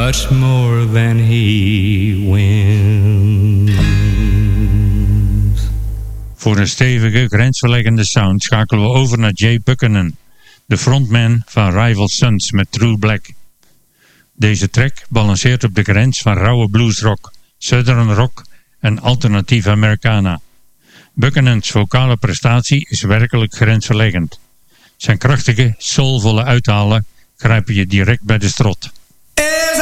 much more than he wins. Voor een stevige, grensverleggende sound schakelen we over naar Jay Buchanan, de frontman van Rival Sons met True Black. Deze track balanceert op de grens van rauwe bluesrock, southern rock en alternatieve Americana. Buchanan's vocale prestatie is werkelijk grensverleggend. Zijn krachtige, soulvolle uithalen grijpen je direct bij de strot. As